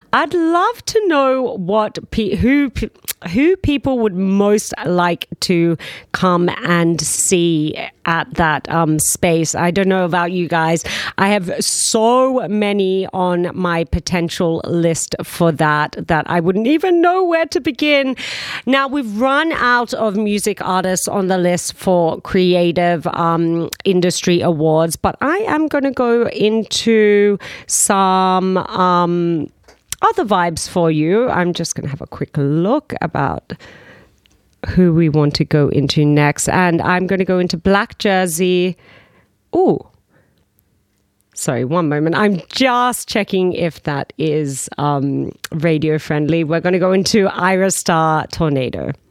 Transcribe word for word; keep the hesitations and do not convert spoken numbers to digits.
I'd love to know what pe- who pe- who people would most like to come and see at that um, space. I don't know about you guys. I have so many on my potential list for that that I wouldn't even know where to begin. Now, we've run out of music artists on the list for creative um, industry awards, but I am going to go into some um, other vibes for you. I'm just going to have a quick look about who we want to go into next. And I'm going to go into Black Jersey. Oh, sorry, one moment. I'm just checking if that is um, radio friendly. We're going to go into Ira Star Tornado.